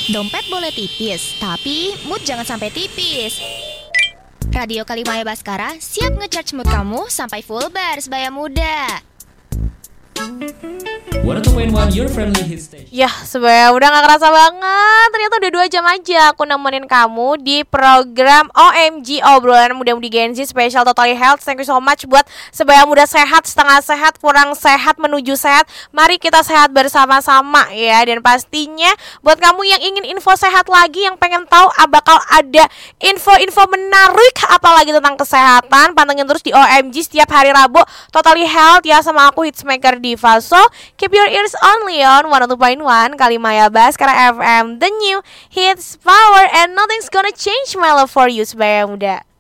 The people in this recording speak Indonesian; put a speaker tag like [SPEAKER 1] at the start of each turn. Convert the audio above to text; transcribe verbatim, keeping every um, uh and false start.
[SPEAKER 1] Dompet boleh tipis, tapi mood jangan sampai tipis. Radio Kalimaya Baskara siap nge-charge mood kamu sampai full bar sebaya muda.
[SPEAKER 2] seratus dua koma satu Your Friendly Hit Station.
[SPEAKER 3] Yah, sebenarnya udah gak kerasa banget. Ternyata udah dua jam aja aku nemenin kamu di program O M G Obrolan Muda Mudi Gen Z Special Totally Health. Thank you so much buat sebaya muda sehat, setengah sehat, kurang sehat, menuju sehat. Mari kita sehat bersama-sama ya. Dan pastinya buat kamu yang ingin info sehat lagi, yang pengen tahu ah, bakal ada info-info menarik apalagi tentang kesehatan, pantengin terus di O M G setiap hari Rabu Totally Health ya sama aku Hitsmaker Diva. So, keep your ears only on seratus dua koma satu Kalimaya Baskara F M, the new hits power and nothing's gonna change my love for you sebaya muda.